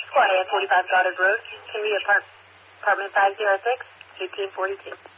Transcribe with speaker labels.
Speaker 1: Squad A at 45 Goddard Road, Kennedy Apartment 506, 1842.